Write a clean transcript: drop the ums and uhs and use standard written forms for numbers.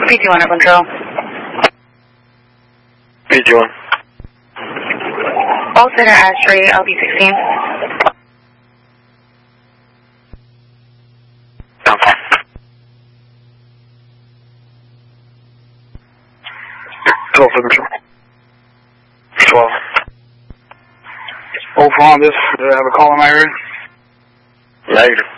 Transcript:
PT1 at control. PT1. All center Ashray, LB16. Control for control. 12. Oh, for this, do I have a call in my area? Negative.